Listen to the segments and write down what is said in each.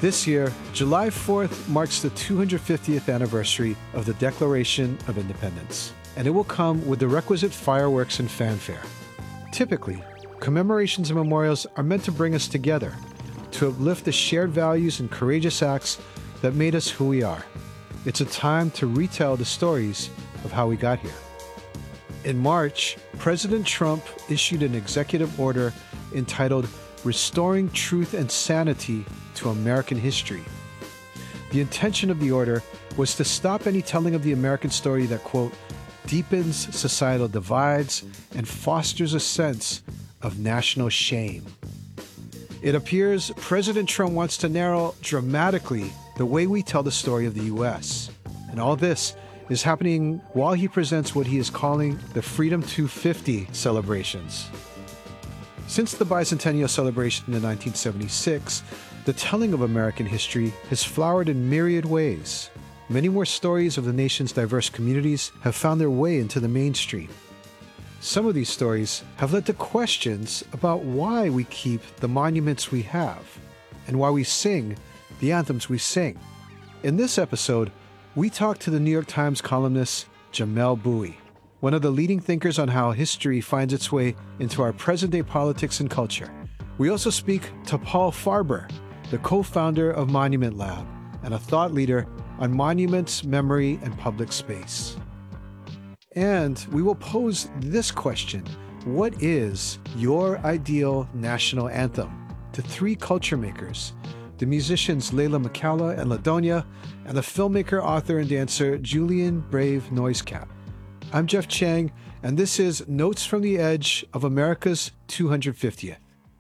This year, July 4th marks the 250th anniversary of the Declaration of Independence, and it will come with the requisite fireworks and fanfare. Typically, commemorations and memorials are meant to bring us together, to uplift the shared values and courageous acts that made us who we are. It's a time to retell the stories of how we got here. In March, President Trump issued an executive order entitled Restoring Truth and Sanity to American History. The intention of the order was to stop any telling of the American story that, quote, deepens societal divides and fosters a sense of national shame. It appears President Trump wants to narrow dramatically the way we tell the story of the U.S. And all this is happening while he presents what he is calling the Freedom 250 celebrations. Since the bicentennial celebration in 1976, the telling of American history has flowered in myriad ways. Many more stories of the nation's diverse communities have found their way into the mainstream. Some of these stories have led to questions about why we keep the monuments we have and why we sing the anthems we sing. In this episode, we talk to the New York Times columnist Jamelle Bouie, one of the leading thinkers on how history finds its way into our present-day politics and culture. We also speak to Paul Farber, the co-founder of Monument Lab and a thought leader on monuments, memory, and public space. And we will pose this question: what is your ideal national anthem? To three culture makers, the musicians Layla McCalla and LaDonia, and the filmmaker, author, and dancer Julian Brave Noisecap. I'm Jeff Chang, and this is Notes from the Edge of America's 250th.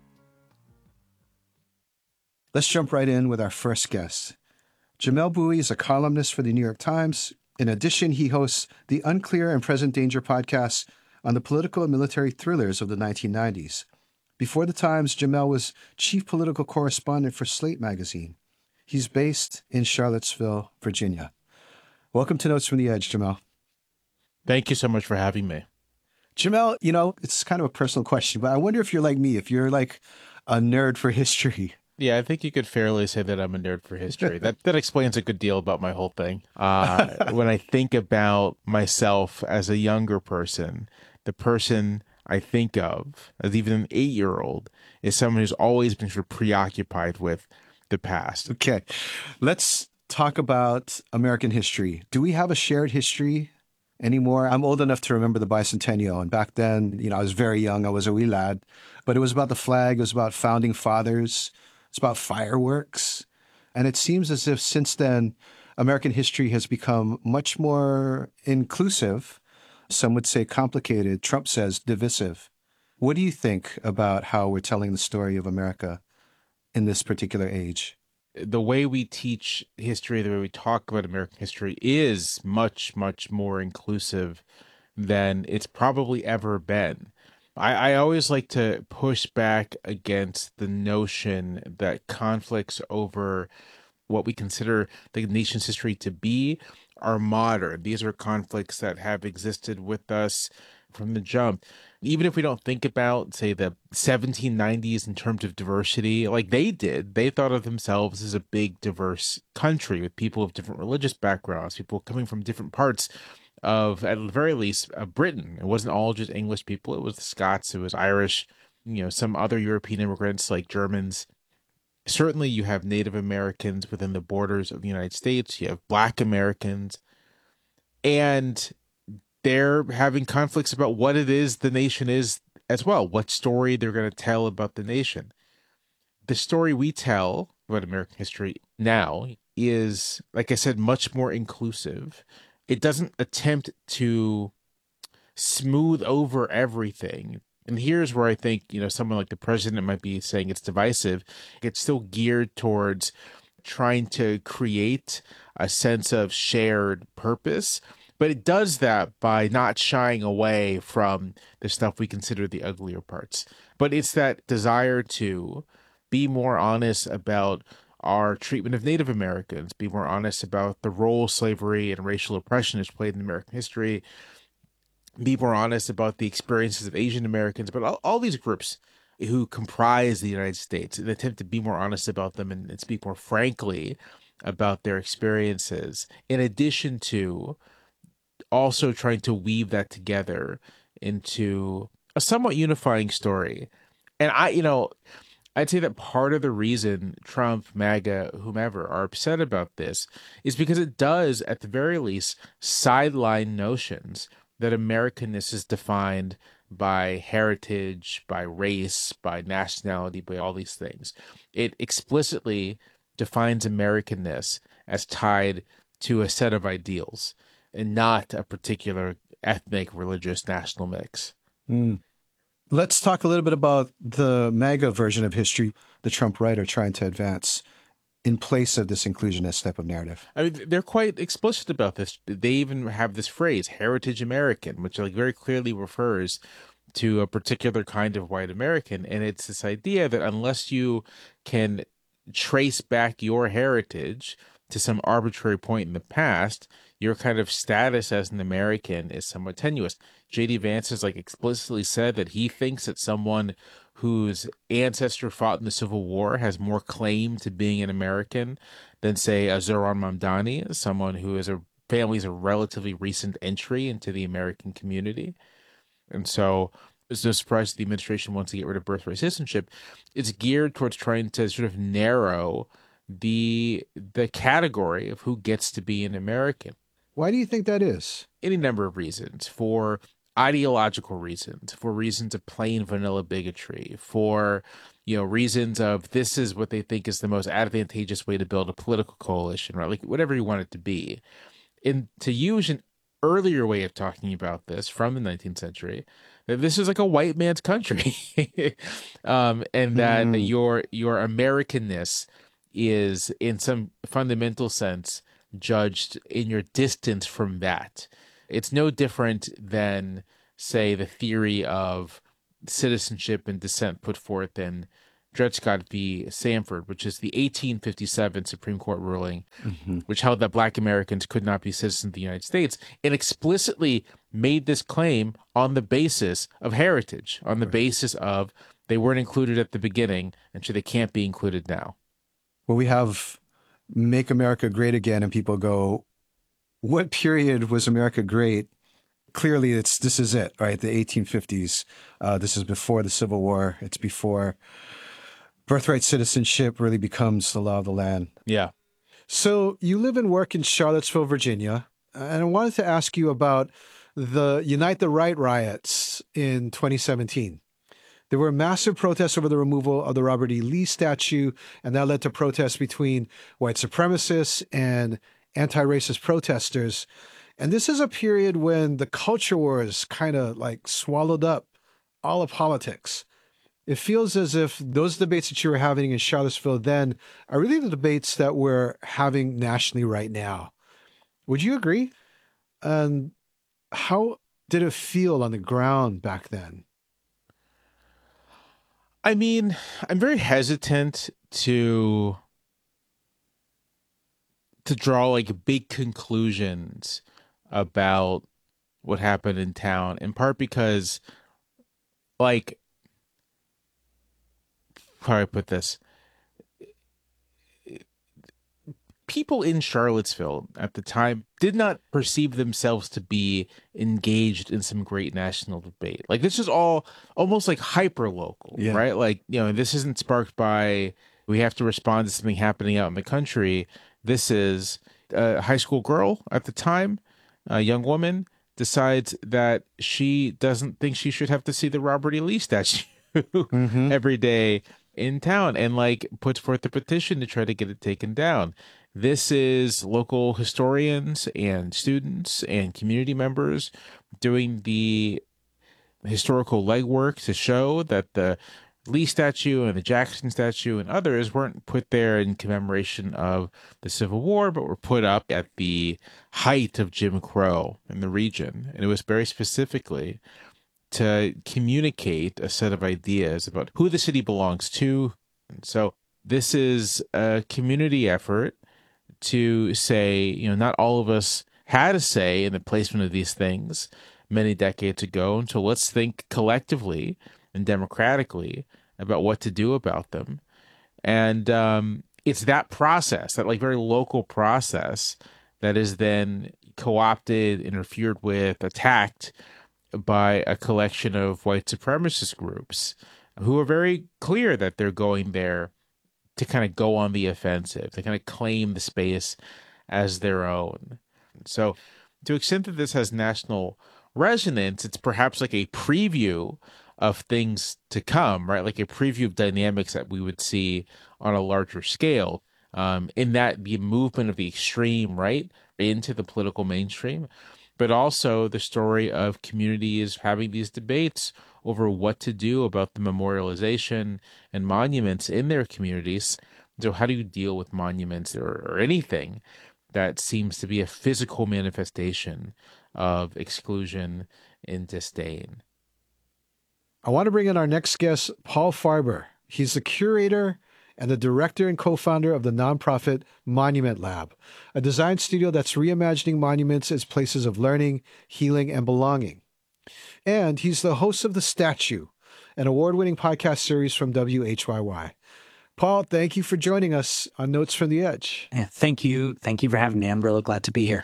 Let's jump right in with our first guest. Jamelle Bouie is a columnist for the New York Times. In addition, he hosts the Unclear and Present Danger podcasts on the political and military thrillers of the 1990s. Before the Times, Jamelle was chief political correspondent for Slate magazine. He's based in Charlottesville, Virginia. Welcome to Notes from the Edge, Jamelle. Thank you so much for having me. Jamelle, it's kind of a personal question, but I wonder if you're like me, if you're like a nerd for history. Yeah, I think you could fairly say that I'm a nerd for history. That explains a good deal about my whole thing. When I think about myself as a younger person, the person I think of as even an 8-year-old is someone who's always been sort of preoccupied with the past. Okay, let's talk about American history. Do we have a shared history anymore? I'm old enough to remember the bicentennial, and back then, I was very young. I was a wee lad, but it was about the flag. It was about founding fathers. It's about fireworks. And it seems as if since then, American history has become much more inclusive. Some would say complicated. Trump says divisive. What do you think about how we're telling the story of America in this particular age? The way we teach history, the way we talk about American history is much, much more inclusive than it's probably ever been. I always like to push back against the notion that conflicts over what we consider the nation's history to be are modern. These are conflicts that have existed with us from the jump. Even if we don't think about, say, the 1790s in terms of diversity, like they did, they thought of themselves as a big, diverse country with people of different religious backgrounds, people coming from different parts of, at the very least, Britain. It wasn't all just English people. It was the Scots, it was Irish, some other European immigrants like Germans. Certainly you have Native Americans within the borders of the United States. You have Black Americans. And they're having conflicts about what it is the nation is as well, what story they're going to tell about the nation. The story we tell about American history now is, like I said, much more inclusive. It doesn't attempt to smooth over everything. And here's where I think, someone like the president might be saying it's divisive. It's still geared towards trying to create a sense of shared purpose. But it does that by not shying away from the stuff we consider the uglier parts. But it's that desire to be more honest about our treatment of Native Americans, be more honest about the role slavery and racial oppression has played in American history, be more honest about the experiences of Asian Americans, but all these groups who comprise the United States, and attempt to be more honest about them and speak more frankly about their experiences, in addition to also trying to weave that together into a somewhat unifying story. And I'd say that part of the reason Trump, MAGA, whomever are upset about this is because it does, at the very least, sideline notions that Americanness is defined by heritage, by race, by nationality, by all these things. It explicitly defines Americanness as tied to a set of ideals and not a particular ethnic, religious, national mix. Mm. Let's talk a little bit about the MAGA version of history the Trump right are trying to advance in place of this inclusionist type of narrative. I mean, they're quite explicit about this. They even have this phrase, heritage American, which like very clearly refers to a particular kind of white American. And it's this idea that unless you can trace back your heritage to some arbitrary point in the past, your kind of status as an American is somewhat tenuous. J.D. Vance has like explicitly said that he thinks that someone whose ancestor fought in the Civil War has more claim to being an American than, say, a Zohran Mamdani, someone who is a family's a relatively recent entry into the American community. And so it's no surprise the administration wants to get rid of birthright citizenship. It's geared towards trying to sort of narrow the category of who gets to be an American. Why do you think that is? Any number of reasons. For ideological reasons, for reasons of plain vanilla bigotry, for reasons of this is what they think is the most advantageous way to build a political coalition, right? Like whatever you want it to be. And to use an earlier way of talking about this from the 19th century, that this is like a white man's country, and that your Americanness is in some fundamental sense judged in your distance from that. It's no different than, say, the theory of citizenship and descent put forth in Dred Scott v. Sanford, which is the 1857 Supreme Court ruling, which held that Black Americans could not be citizens of the United States, and explicitly made this claim on the basis of heritage, on the basis of they weren't included at the beginning, and so they can't be included now. Well, we have Make America Great Again, and people go, what period was America great? Clearly, this is it, right? The 1850s. This is before the Civil War. It's before birthright citizenship really becomes the law of the land. Yeah. So you live and work in Charlottesville, Virginia, and I wanted to ask you about the Unite the Right riots in 2017. There were massive protests over the removal of the Robert E. Lee statue, and that led to protests between white supremacists and anti-racist protesters. And this is a period when the culture wars kind of like swallowed up all of politics. It feels as if those debates that you were having in Charlottesville then are really the debates that we're having nationally right now. Would you agree? And how did it feel on the ground back then? I mean, I'm very hesitant to draw like big conclusions about what happened in town, in part because, like, how do I put this? People in Charlottesville at the time did not perceive themselves to be engaged in some great national debate. Like, this is all almost like hyper local, right? Like, this isn't sparked by we have to respond to something happening out in the country. This is a high school girl at the time, a young woman, decides that she doesn't think she should have to see the Robert E. Lee statue every day in town, and like puts forth a petition to try to get it taken down. This is local historians and students and community members doing the historical legwork to show that the Lee statue and the Jackson statue and others weren't put there in commemoration of the Civil War, but were put up at the height of Jim Crow in the region. And it was very specifically to communicate a set of ideas about who the city belongs to. And so this is a community effort to say, not all of us had a say in the placement of these things many decades ago. And so let's think collectively and democratically about what to do about them. And it's that process, that like very local process, that is then co-opted, interfered with, attacked by a collection of white supremacist groups who are very clear that they're going there to kind of go on the offensive, to kind of claim the space as their own. So, to the extent that this has national resonance, it's perhaps like a preview of things to come, right? Like a preview of dynamics that we would see on a larger scale, in that the movement of the extreme right into the political mainstream, but also the story of communities having these debates over what to do about the memorialization and monuments in their communities. So how do you deal with monuments or anything that seems to be a physical manifestation of exclusion and disdain? I want to bring in our next guest, Paul Farber. He's the curator and the director and co-founder of the nonprofit Monument Lab, a design studio that's reimagining monuments as places of learning, healing, and belonging. And he's the host of The Statue, an award-winning podcast series from WHYY. Paul, thank you for joining us on Notes from the Edge. Yeah, thank you. Thank you for having me. I'm really glad to be here.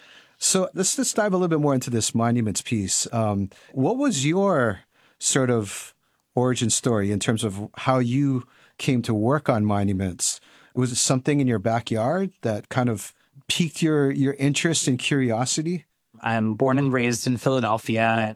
So let's just dive a little bit more into this monuments piece. What was your sort of origin story in terms of how you came to work on monuments? Was it something in your backyard that kind of piqued your interest and curiosity? I'm born and raised in Philadelphia.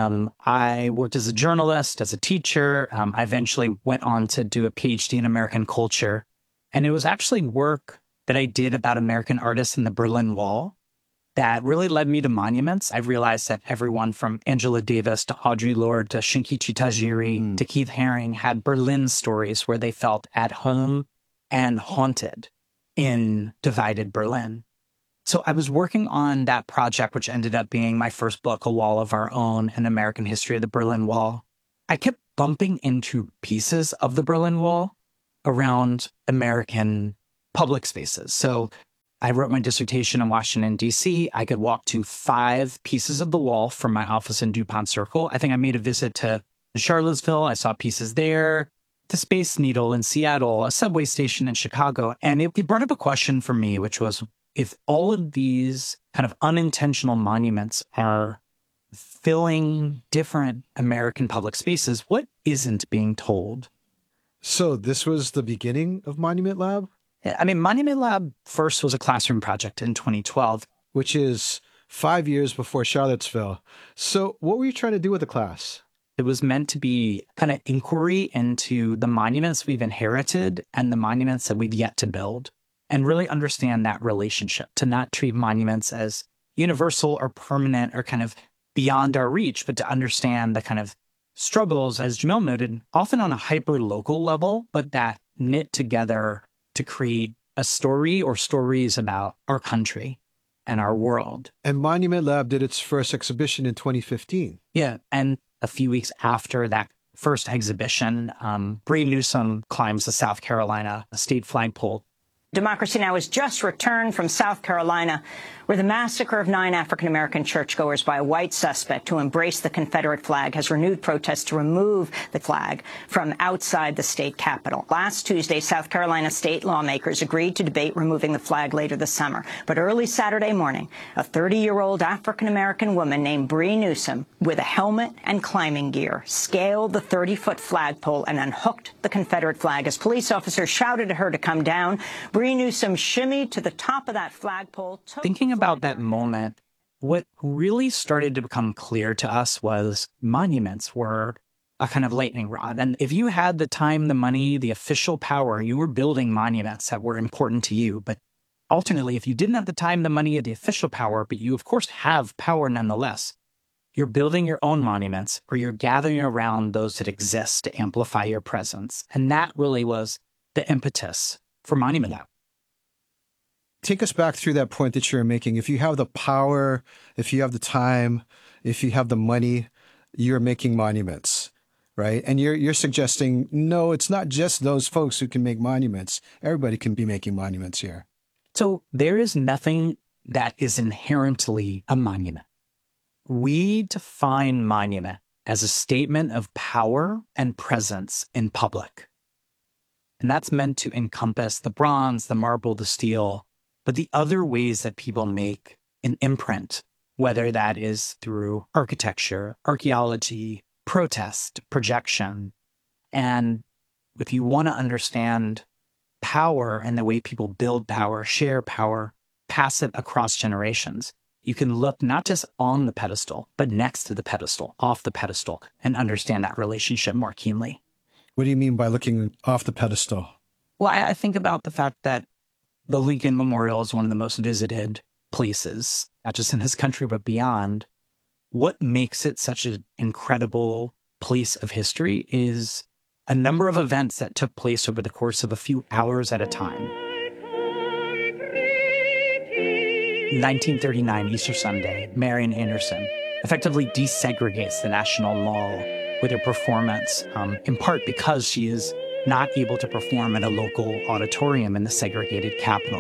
I worked as a journalist, as a teacher. I eventually went on to do a PhD in American culture. And it was actually work that I did about American artists in the Berlin Wall that really led me to monuments. I realized that everyone from Angela Davis to Audre Lorde to Shinkichi Tajiri to Keith Haring had Berlin stories where they felt at home and haunted in divided Berlin. So I was working on that project, which ended up being my first book, A Wall of Our Own, An American History of the Berlin Wall. I kept bumping into pieces of the Berlin Wall around American public spaces. So I wrote my dissertation in Washington, D.C. I could walk to 5 pieces of the wall from my office in DuPont Circle. I think I made a visit to Charlottesville. I saw pieces there, the Space Needle in Seattle, a subway station in Chicago. And it brought up a question for me, which was, if all of these kind of unintentional monuments are filling different American public spaces, what isn't being told? So this was the beginning of Monument Lab? I mean, Monument Lab first was a classroom project in 2012. Which is 5 years before Charlottesville. So what were you trying to do with the class? It was meant to be kind of inquiry into the monuments we've inherited and the monuments that we've yet to build, and really understand that relationship, to not treat monuments as universal or permanent or kind of beyond our reach, but to understand the kind of struggles, as Jamil noted, often on a hyper-local level, but that knit together to create a story or stories about our country and our world. And Monument Lab did its first exhibition in 2015. Yeah, and a few weeks after that first exhibition, Bree Newsome climbs the South Carolina state flagpole. Democracy Now! Has just returned from South Carolina, where the massacre of 9 African-American churchgoers by a white suspect who embraced the Confederate flag has renewed protests to remove the flag from outside the state capitol. Last Tuesday, South Carolina state lawmakers agreed to debate removing the flag later this summer. But early Saturday morning, a 30-year-old African-American woman named Bree Newsome, with a helmet and climbing gear, scaled the 30-foot flagpole and unhooked the Confederate flag. As police officers shouted at her to come down, Bree Newsome shimmied to the top of that flagpole. Thinking about that moment, what really started to become clear to us was monuments were a kind of lightning rod. And if you had the time, the money, the official power, you were building monuments that were important to you. But alternately, if you didn't have the time, the money, or the official power, but you, of course, have power nonetheless, you're building your own monuments, or you're gathering around those that exist to amplify your presence. And that really was the impetus for Monument Lab. Take us back through that point that you were making. If you have the power, if you have the time, if you have the money, you're making monuments, right? And you're suggesting, no, it's not just those folks who can make monuments. Everybody can be making monuments here. So there is nothing that is inherently a monument. We define monument as a statement of power and presence in public. And that's meant to encompass the bronze, the marble, the steel, but the other ways that people make an imprint, whether that is through architecture, archaeology, protest, projection. And if you want to understand power and the way people build power, share power, pass it across generations, you can look not just on the pedestal, but next to the pedestal, off the pedestal, and understand that relationship more keenly. What do you mean by looking off the pedestal? Well, I think about the fact that the Lincoln Memorial is one of the most visited places, not just in this country, but beyond. What makes it such an incredible place of history is a number of events that took place over the course of a few hours at a time. 1939, Easter Sunday, Marian Anderson effectively desegregates the National Mall with her performance, in part because she is not able to perform in a local auditorium in the segregated Capitol.